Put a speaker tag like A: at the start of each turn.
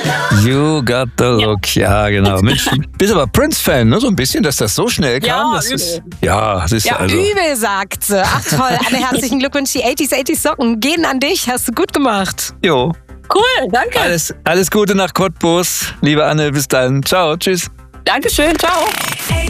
A: You got the look. Ja, genau. Mensch, bist aber Prince-Fan, ne? So ein bisschen, dass das so schnell kam.
B: Ja,
A: Das
B: übel.
A: ist, das ist
C: Ja,
A: also.
C: übel, sagt sie. Ach toll, Anne, herzlichen Glückwunsch. Die 80s Socken gehen an dich. Hast du gut gemacht.
A: Jo.
B: Cool, danke.
A: Alles Gute nach Cottbus. Liebe Anne, bis dann. Ciao, tschüss.
B: Dankeschön, ciao.